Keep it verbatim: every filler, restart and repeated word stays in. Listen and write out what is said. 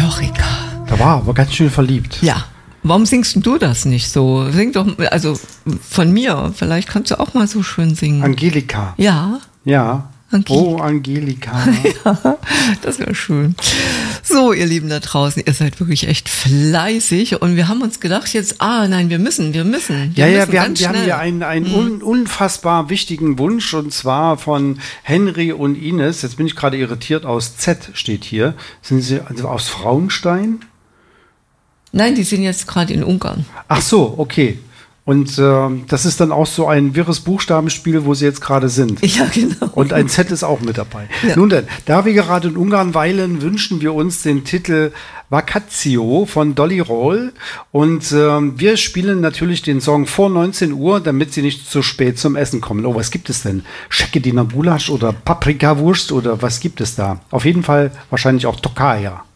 Lorica. Da war aber ganz schön verliebt. Ja. Warum singst du das nicht so? Sing doch, also von mir, vielleicht kannst du auch mal so schön singen. Angelika. Ja. Ja. Angelika. Oh, Angelika. Ja, das wäre schön. So, ihr Lieben da draußen, ihr seid wirklich echt fleißig und wir haben uns gedacht jetzt, ah nein, wir müssen, wir müssen. Wir ja, ja, müssen wir, haben, wir haben schnell. hier einen, einen Mhm. un, unfassbar wichtigen Wunsch und zwar von Henry und Ines. Jetzt bin ich gerade irritiert, aus Z steht hier. Sind sie also aus Frauenstein? Nein, die sind jetzt gerade in Ungarn. Ach so, okay. Und äh, das ist dann auch so ein wirres Buchstabenspiel, wo sie jetzt gerade sind. Ja, genau. Und ein Z ist auch mit dabei. Ja. Nun denn, da wir gerade in Ungarn weilen, wünschen wir uns den Titel Vacatio von Dolly Roll. Und äh, wir spielen natürlich den Song vor neunzehn Uhr, damit sie nicht zu spät zum Essen kommen. Oh, was gibt es denn? Schekediner Gulasch oder Paprikawurst oder was gibt es da? Auf jeden Fall wahrscheinlich auch Tokaja.